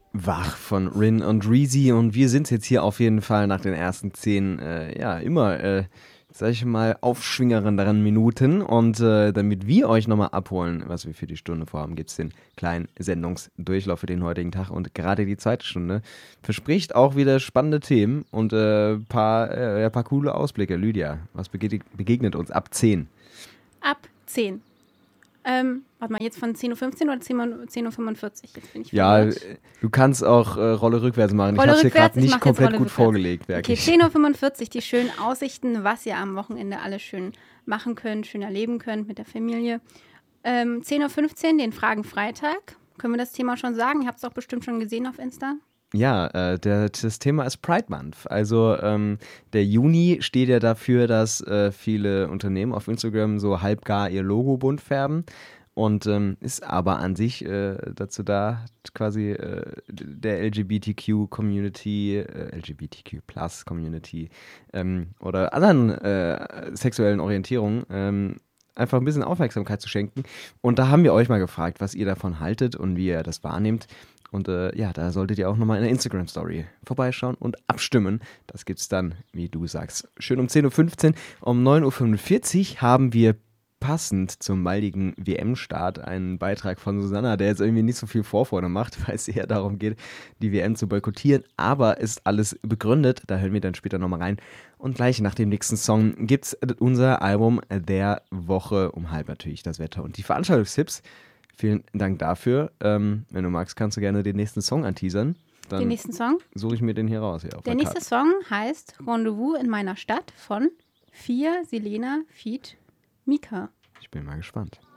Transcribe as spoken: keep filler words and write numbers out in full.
Wach von Rin und Reezy und wir sind jetzt hier auf jeden Fall nach den ersten zehn, äh, ja, immer, äh, sag ich mal, aufschwingerenderen Minuten und äh, damit wir euch nochmal abholen, was wir für die Stunde vorhaben, gibt es den kleinen Sendungsdurchlauf für den heutigen Tag und gerade die zweite Stunde verspricht auch wieder spannende Themen und ein äh, paar, äh, ja, paar coole Ausblicke. Lydia, was begeg- begegnet uns ab zehn? Ab zehn. Ähm, warte mal, jetzt von zehn Uhr fünfzehn oder zehn Uhr fünfundvierzig? Jetzt bin ich Ja, verwirrt. du kannst auch äh, Rolle rückwärts machen. Rolle ich hab's dir rückwärts, gerade ich nicht mach jetzt komplett Rolle gut rückwärts. vorgelegt, Okay, wirklich. zehn Uhr fünfundvierzig, die schönen Aussichten, was ihr am Wochenende alles schön machen könnt, schön erleben könnt mit der Familie. Ähm, zehn Uhr fünfzehn, den Fragen-Freitag. Können wir das Thema schon sagen? Ihr habt es auch bestimmt schon gesehen auf Insta. Ja, äh, der, das Thema ist Pride Month. Also ähm, der Juni steht ja dafür, dass äh, viele Unternehmen auf Instagram so halbgar ihr Logo bunt färben und ähm, ist aber an sich äh, dazu da, quasi äh, der L G B T Q-Community, äh, L G B T Q-Plus-Community ähm, oder anderen äh, sexuellen Orientierungen ähm, einfach ein bisschen Aufmerksamkeit zu schenken. Und da haben wir euch mal gefragt, was ihr davon haltet und wie ihr das wahrnehmt. Und äh, ja, da solltet ihr auch nochmal in der Instagram-Story vorbeischauen und abstimmen. Das gibt's dann, wie du sagst, schön um zehn Uhr fünfzehn. Um neun Uhr fünfundvierzig haben wir passend zum baldigen W M-Start einen Beitrag von Susanna, der jetzt irgendwie nicht so viel Vorfreude macht, weil es eher darum geht, die W M zu boykottieren. Aber ist alles begründet, da hören wir dann später nochmal rein. Und gleich nach dem nächsten Song gibt's unser Album der Woche, um halb natürlich das Wetter und die Veranstaltungstipps. Vielen Dank dafür. Ähm, wenn du magst, kannst du gerne den nächsten Song anteasern. Dann Den nächsten Song? suche ich mir den hier raus. Hier auf der der nächste Karte. Song heißt Rendezvous in meiner Stadt von Fia, Selena, feat. Mika. Ich bin mal gespannt.